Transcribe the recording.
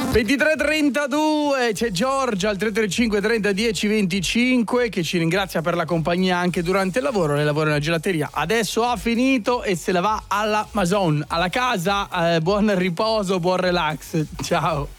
23:32, c'è Giorgia al 335 30 10 25 che ci ringrazia per la compagnia anche durante il lavoro. Lei lavora in una gelateria, adesso ha finito e se la va alla Maison, alla casa. Buon riposo, buon relax, ciao.